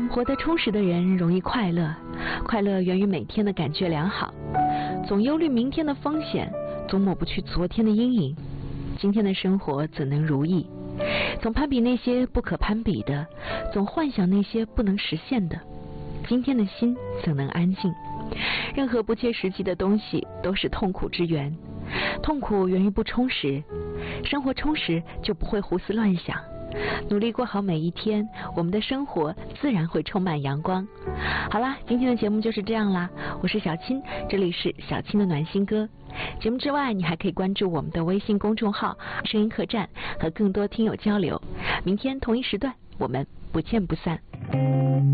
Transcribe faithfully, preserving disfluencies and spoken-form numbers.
活得充实的人容易快乐，快乐源于每天的感觉良好。总忧虑明天的风险，总抹不去昨天的阴影。今天的生活怎能如意？总攀比那些不可攀比的，总幻想那些不能实现的。今天的心怎能安静？任何不切实际的东西都是痛苦之源，痛苦源于不充实。生活充实就不会胡思乱想，努力过好每一天，我们的生活自然会充满阳光。好啦，今天的节目就是这样啦，我是小青，这里是小青的暖心歌。节目之外，你还可以关注我们的微信公众号声音客栈，和更多听友交流。明天同一时段，我们不见不散。